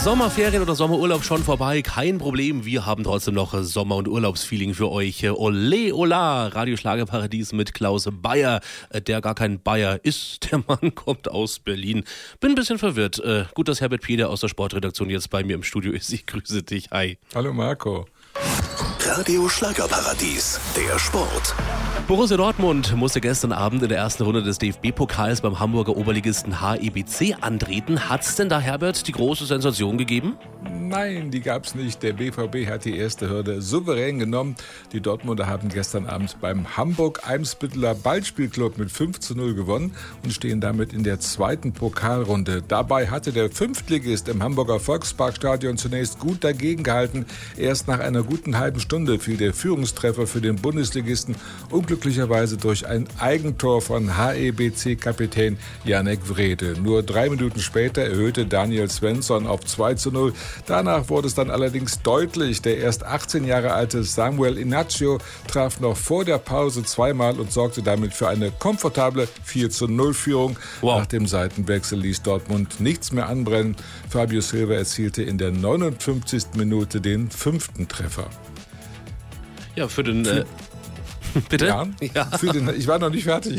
Sommerferien oder Sommerurlaub schon vorbei, kein Problem. Wir haben trotzdem noch Sommer- und Urlaubsfeeling für euch. Ole Ola, Radio Schlagerparadies mit Klaus Bayer, der gar kein Bayer ist. Der Mann kommt aus Berlin. Bin ein bisschen verwirrt. Gut, dass Herbert Pieder aus der Sportredaktion jetzt bei mir im Studio ist. Ich grüße dich. Hi. Hallo Marco. Radio Schlagerparadies, der Sport. Borussia Dortmund musste gestern Abend in der ersten Runde des DFB-Pokals beim Hamburger Oberligisten HEBC antreten. Hat's denn da, Herbert, die große Sensation gegeben? Nein, die gab's nicht. Der BVB hat die erste Hürde souverän genommen. Die Dortmunder haben gestern Abend beim Hamburg-Eimsbütteler Ballspielclub mit 5:0 gewonnen und stehen damit in der zweiten Pokalrunde. Dabei hatte der Fünftligist im Hamburger Volksparkstadion zunächst gut dagegen gehalten. Erst nach einer guten halben Stunde fiel der Führungstreffer für den Bundesligisten unglücklicherweise durch ein Eigentor von HEBC-Kapitän Jannik Wrede. Nur 3 Minuten später erhöhte Daniel Svensson auf 2:0. Danach wurde es dann allerdings deutlich. Der erst 18 Jahre alte Samuel Inacio traf noch vor der Pause zweimal und sorgte damit für eine komfortable 4:0-Führung. Wow. Nach dem Seitenwechsel ließ Dortmund nichts mehr anbrennen. Fabio Silva erzielte in der 59. Minute den 5. Treffer. Ja, für den... Bitte? Ja, Ja. Ich war noch nicht fertig.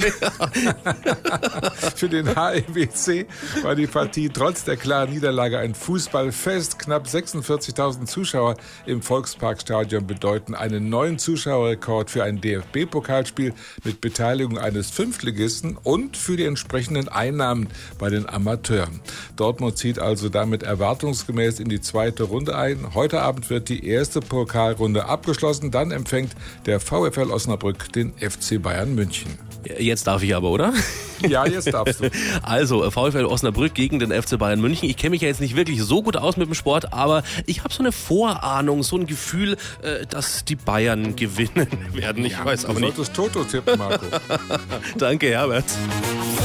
Für den HEBC war die Partie trotz der klaren Niederlage ein Fußballfest. Knapp 46.000 Zuschauer im Volksparkstadion bedeuten einen neuen Zuschauerrekord für ein DFB-Pokalspiel mit Beteiligung eines Fünftligisten und für die entsprechenden Einnahmen bei den Amateuren. Dortmund zieht also damit erwartungsgemäß in die zweite Runde ein. Heute Abend wird die erste Pokalrunde abgeschlossen. Dann empfängt der VfL Osnabrück den FC Bayern München. Jetzt darf ich aber, oder? Ja, jetzt darfst du. Also, VfL Osnabrück gegen den FC Bayern München. Ich kenne mich ja jetzt nicht wirklich so gut aus mit dem Sport, aber ich habe so eine Vorahnung, so ein Gefühl, dass die Bayern gewinnen werden. Ich weiß aber nicht. Du solltest Toto tippen, Marco. Danke, Herbert.